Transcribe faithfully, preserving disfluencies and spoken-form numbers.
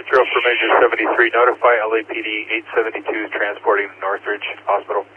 Metro for Measure seventy-three, notify L A P D eight seventy-two transporting to Northridge Hospital.